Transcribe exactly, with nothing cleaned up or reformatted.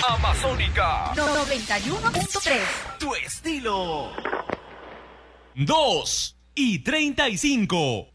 Amazónica noventa y uno punto tres. Tu estilo. dos y treinta y cinco.